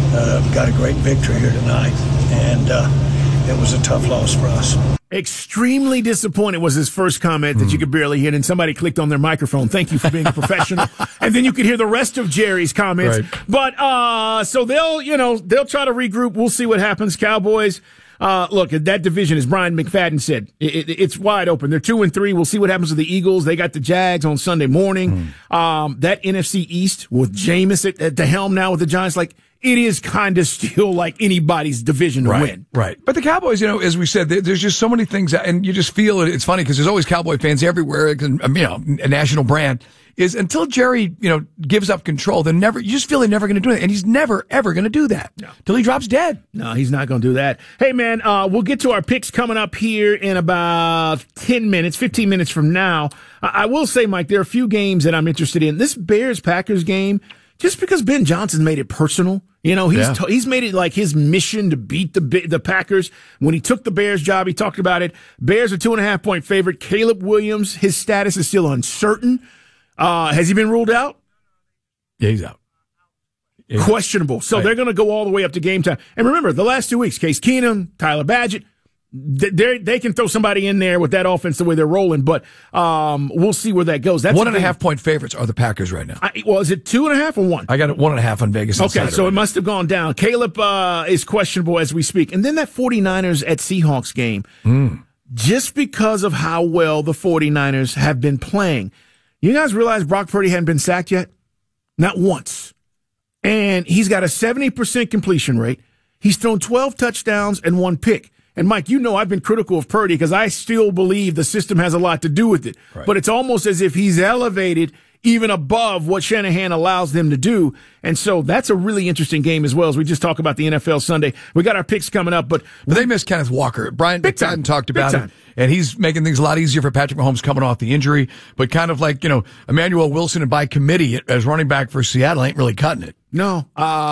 got a great victory here tonight, and it was a tough loss for us. Extremely disappointed was his first comment that you could barely hear, and somebody clicked on their microphone. Thank you for being a professional. And then you could hear the rest of Jerry's comments. Right. But so they'll try to regroup. We'll see what happens. Cowboys. Look, that division, as Brian McFadden said, it's wide open. They're 2-3. We'll see what happens with the Eagles. They got the Jags on Sunday morning. That NFC East with Jameis at the helm now with the Giants, it is kind of still like anybody's division to win. Right. But the Cowboys, as we said, there's just so many things, and you just feel it. It's funny because there's always Cowboy fans everywhere, a national brand. Is until Jerry, gives up control, you just feel they're never going to do it. And he's never, ever going to do that till he drops dead. No, he's not going to do that. Hey, man, we'll get to our picks coming up here in about 15 minutes from now. I will say, Mike, there are a few games that I'm interested in. This Bears-Packers game, just because Ben Johnson made it personal. He's made it like his mission to beat the Packers. When he took the Bears job, he talked about it. Bears are 2.5-point favorite. Caleb Williams, his status is still uncertain. Has he been ruled out? Yeah, he's out. Questionable. So they're going to go all the way up to game time. And remember, the last 2 weeks, Case Keenum, Tyler Badgett, they can throw somebody in there with that offense the way they're rolling, but we'll see where that goes. That's 1.5-point favorites are the Packers right now. Is it 2.5 or 1? I got it 1.5 on Vegas. Okay, so it must have gone down. Caleb is questionable as we speak. And then that 49ers at Seahawks game, just because of how well the 49ers have been playing. You guys realize Brock Purdy hadn't been sacked yet? Not once. And he's got a 70% completion rate. He's thrown 12 touchdowns and 1 pick. And, Mike, I've been critical of Purdy because I still believe the system has a lot to do with it. Right. But it's almost as if he's elevated even above what Shanahan allows them to do. And so that's a really interesting game as well as we just talk about the NFL Sunday. We got our picks coming up, but they missed Kenneth Walker. Brian McFadden talked about it, and he's making things a lot easier for Patrick Mahomes coming off the injury. But kind of like, Emmanuel Wilson and by committee as running back for Seattle ain't really cutting it. No.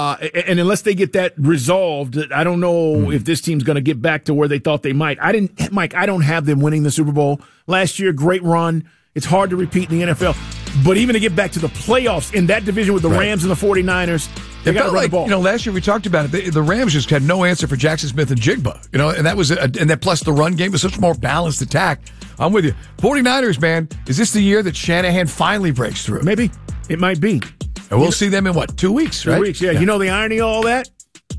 And unless they get that resolved, I don't know if this team's going to get back to where they thought they might. I don't have them winning the Super Bowl. Last year, great run. It's hard to repeat in the NFL. But even to get back to the playoffs in that division with the Rams and the 49ers, they got to run the ball. Last year we talked about it. The Rams just had no answer for Jackson Smith and Jigba. And that was and that plus the run game was such a more balanced attack. I'm with you. 49ers, man, is this the year that Shanahan finally breaks through? Maybe. It might be. And we'll see them in 2 weeks, right? 2 weeks, yeah. You know the irony of all that?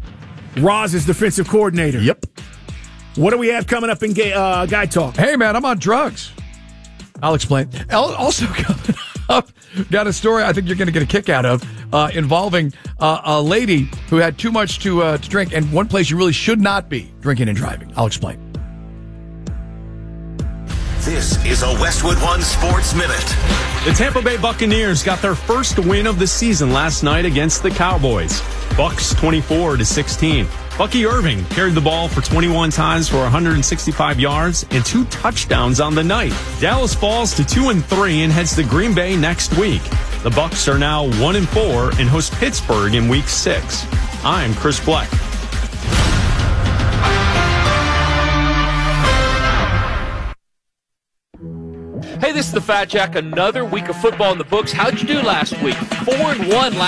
Roz is defensive coordinator. Yep. What do we have coming up in Guy Talk? Hey, man, I'm on drugs. I'll explain. Also coming up, got a story I think you're going to get a kick out of involving a lady who had too much to drink, and one place you really should not be drinking and driving. I'll explain. This is a Westwood One Sports Minute. The Tampa Bay Buccaneers got their first win of the season last night against the Cowboys. Bucs 24-16. Bucky Irving carried the ball for 21 times for 165 yards and 2 touchdowns on the night. Dallas falls to 2-3 and heads to Green Bay next week. The Bucs are now 1-4 and host Pittsburgh in Week 6. I'm Chris Black. Hey, this is the Fat Jack. Another week of football in the books. How'd you do last week? 4-1 last